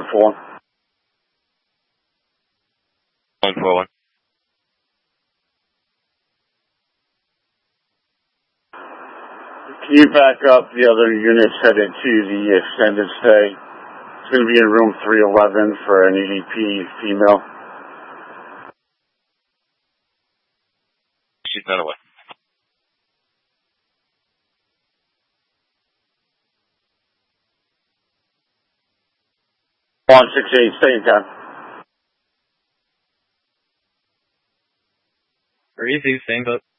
141. 141. Can you back up the other units headed to the extended stay? It's going to be in room 311 for an EDP female. She's not away. One 68, stay in town. Easy, same boat.